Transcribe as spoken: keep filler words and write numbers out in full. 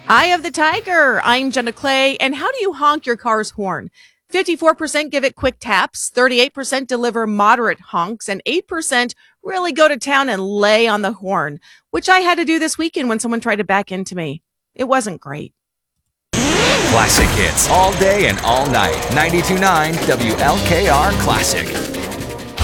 Eye of the Tiger. I'm Jenna Clay. And how do you honk your car's horn? fifty-four percent give it quick taps, thirty-eight percent deliver moderate honks, and eight percent really go to town and lay on the horn, which I had to do this weekend when someone tried to back into me. It wasn't great. Classic hits all day and all night. ninety-two point nine W L K R Classic.